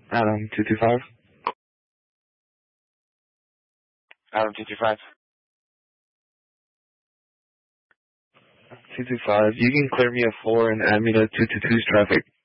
Adam 225. Adam 225. 225. You can clear me a 4 and add me to 222's traffic.